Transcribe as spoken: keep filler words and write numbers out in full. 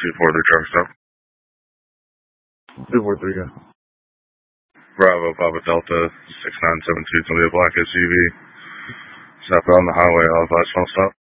two four three traffic stop. two four three, yeah. Bravo, Papa Delta, six nine seven two, it's going to be a black S U V. Southbound the highway, all advice, final stop.